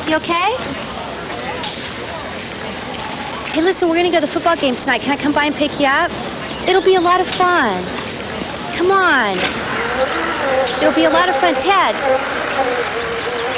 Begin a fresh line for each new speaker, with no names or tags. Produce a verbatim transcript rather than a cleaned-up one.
You okay? Hey, listen, we're gonna go to the football game tonight. Can I come by and pick you up? It'll be a lot of fun. Come on. It'll be a lot of fun. Ted.